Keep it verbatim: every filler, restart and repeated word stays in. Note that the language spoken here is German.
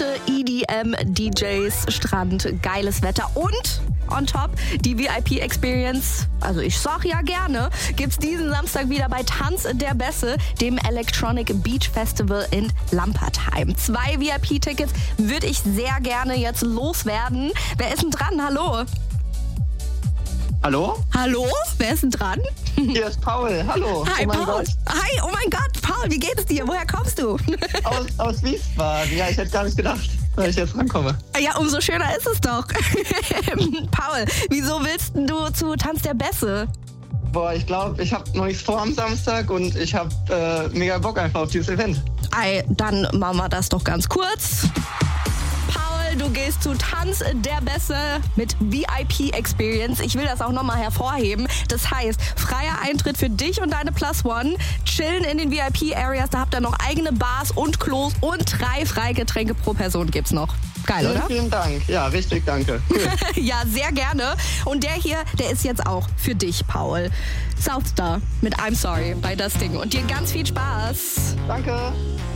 beste E D M-D Js, Strand, geiles Wetter und on top die V I P-Experience, also ich sag ja gerne, gibt's diesen Samstag wieder bei Tanz der Bässe, dem Electronic Beach Festival in Lampertheim. Zwei V I P-Tickets würde ich sehr gerne jetzt loswerden. Wer ist denn dran? Hallo? Hallo? Hallo? Wer ist denn dran? Hier ist Paul. Hallo. Hi, oh mein Paul. Gott. Hi, oh mein Gott, Paul, wie geht es dir? Woher kommst du? Aus, aus Wiesbaden. Ja, ich hätte gar nicht gedacht, dass ich jetzt rankomme. Ja, umso schöner ist es doch. Paul, wieso willst du zu Tanz der Bässe? Boah, ich glaube, ich habe noch nichts vor am Samstag und ich habe äh, mega Bock einfach auf dieses Event. Ei, dann machen wir das doch ganz kurz. Du gehst zu Tanz der Bässe mit V I P-Experience. Ich will das auch nochmal hervorheben. Das heißt, freier Eintritt für dich und deine Plus One. Chillen in den V I P-Areas. Da habt ihr noch eigene Bars und Klos und drei Freigetränke pro Person gibt's noch. Geil, vielen, oder? Vielen Dank. Ja, richtig, danke. Cool. Ja, sehr gerne. Und der hier, der ist jetzt auch für dich, Paul. Southstar mit I'm Sorry bei das Ding. Und dir ganz viel Spaß. Danke.